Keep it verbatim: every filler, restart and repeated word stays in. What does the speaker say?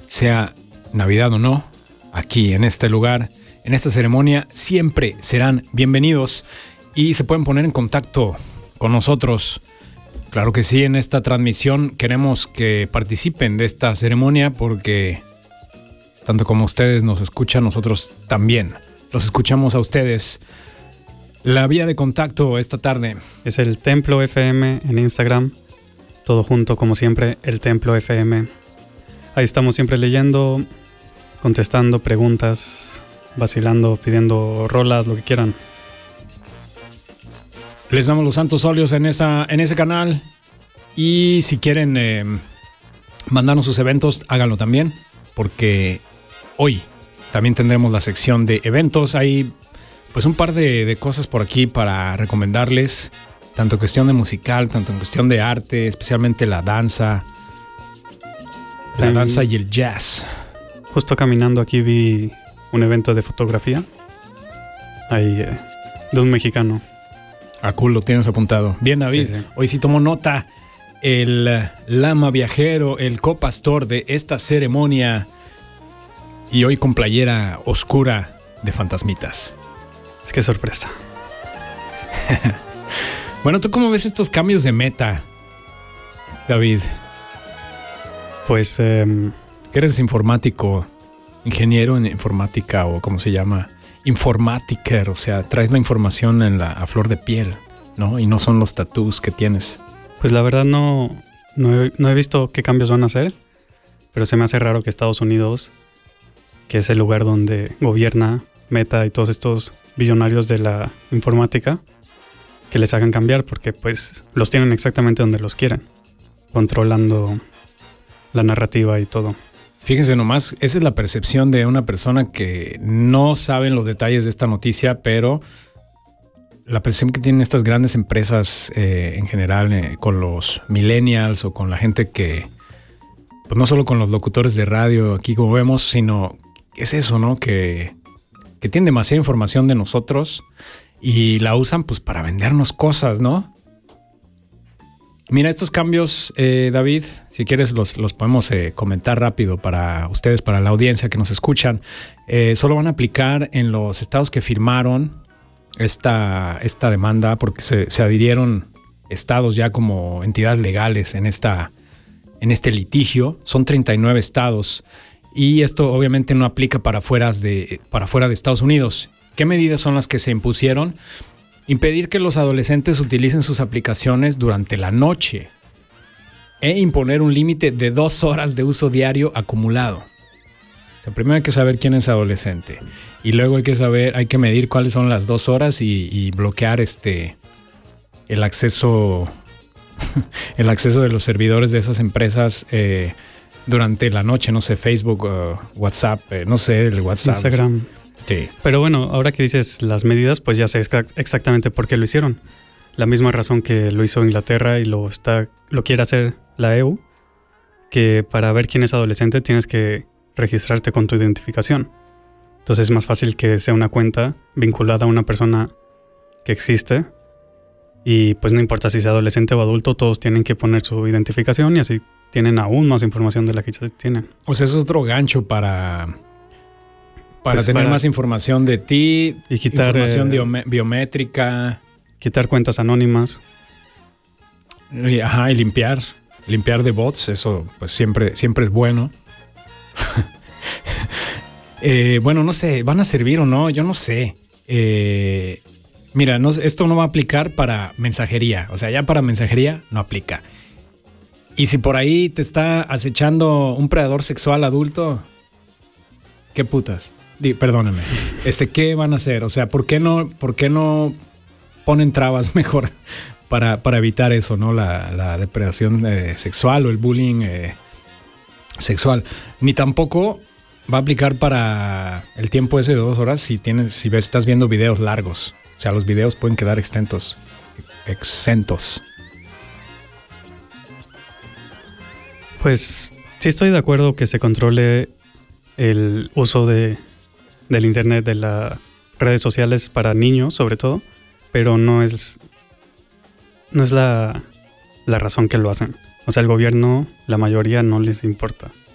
sea Navidad o no, aquí en este lugar, en esta ceremonia, siempre serán bienvenidos y se pueden poner en contacto con nosotros. Claro que sí, en esta transmisión queremos que participen de esta ceremonia porque tanto como ustedes nos escuchan, nosotros también los escuchamos a ustedes. La vía de contacto esta tarde es el Templo F M en Instagram, todo junto como siempre, el Templo F M. Ahí estamos siempre leyendo, contestando preguntas, vacilando, pidiendo rolas, lo que quieran. Les damos los santos óleos en, esa, en ese canal. Y si quieren eh, mandarnos sus eventos, háganlo también. Porque hoy también tendremos la sección de eventos. Hay pues un par de, de cosas por aquí para recomendarles. Tanto en cuestión de musical, tanto en cuestión de arte, especialmente la danza. La danza y el jazz. Justo caminando aquí vi un evento de fotografía. Ahí, eh, de un mexicano. Ah, cool, lo tienes apuntado. Bien, David, sí, sí. Hoy sí tomo nota. El lama viajero, el copastor de esta ceremonia. Y hoy con playera oscura de fantasmitas. Es que sorpresa. Bueno, ¿tú cómo ves estos cambios de meta, David? Pues... Eh, que eres informático, ingeniero en informática o ¿cómo se llama? Informatiker, o sea, traes la información en la, a flor de piel, ¿no? Y no son los tatús que tienes. Pues la verdad no, no, he, no he visto qué cambios van a hacer, pero se me hace raro que Estados Unidos, que es el lugar donde gobierna Meta y todos estos billonarios de la informática, que les hagan cambiar, porque pues los tienen exactamente donde los quieren, controlando la narrativa y todo. Fíjense nomás, esa es la percepción de una persona que no sabe los detalles de esta noticia, pero la percepción que tienen estas grandes empresas eh, en general eh, con los millennials o con la gente que, pues no solo con los locutores de radio aquí como vemos, sino es eso, ¿no? Que, que tienen demasiada información de nosotros y la usan pues para vendernos cosas, ¿no? Mira, estos cambios, eh, David, si quieres los, los podemos eh, comentar rápido para ustedes, para la audiencia que nos escuchan. Eh, solo van a aplicar en los estados que firmaron esta, esta demanda porque se, se adhirieron estados ya como entidades legales en, esta, en este litigio. Son treinta y nueve estados y esto obviamente no aplica para fuera de, para fuera de Estados Unidos. ¿Qué medidas son las que se impusieron? Impedir que los adolescentes utilicen sus aplicaciones durante la noche e imponer un límite de dos horas de uso diario acumulado. O sea, primero hay que saber quién es adolescente y luego hay que saber, hay que medir cuáles son las dos horas y, y bloquear este el acceso el acceso de los servidores de esas empresas eh, durante la noche, no sé, Facebook, uh, WhatsApp, eh, no sé, el WhatsApp, Instagram. Sí. Pero bueno, ahora que dices las medidas, pues ya sé exactamente por qué lo hicieron. La misma razón que lo hizo Inglaterra y lo está, lo quiere hacer la E U, que para ver quién es adolescente tienes que registrarte con tu identificación. Entonces es más fácil que sea una cuenta vinculada a una persona que existe y pues no importa si sea adolescente o adulto, todos tienen que poner su identificación y así tienen aún más información de la que ya tienen. O sea, eso es otro gancho para... Para pues tener para más información de ti, y quitar, información eh, biome- biométrica. Quitar cuentas anónimas. Y, ajá, y limpiar. Limpiar de bots, eso pues siempre, siempre es bueno. eh, bueno, no sé, ¿van a servir o no? Yo no sé. Eh, mira, no, esto no va a aplicar para mensajería. O sea, ya para mensajería no aplica. Y si por ahí te está acechando un predador sexual adulto, ¿qué putas? Di, perdóname. Este, ¿qué van a hacer? O sea, ¿por qué no, por qué no ponen trabas mejor para, para evitar eso, ¿no? La, la depredación eh, sexual o el bullying eh, sexual. Ni tampoco va a aplicar para el tiempo ese de dos horas si tienes, si ves, estás viendo videos largos. O sea, los videos pueden quedar exentos. Exentos. Pues sí estoy de acuerdo que se controle el uso de, del internet, de las redes sociales para niños sobre todo, pero no es, no es la, la razón que lo hacen. O sea, el gobierno, la mayoría no les importa.